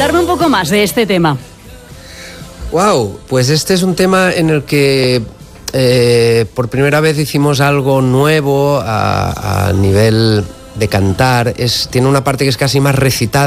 Hablarme un poco más de este tema. Wow, pues este es un tema en el que por primera vez hicimos algo nuevo a nivel de cantar. Tiene una parte que es casi más recitada.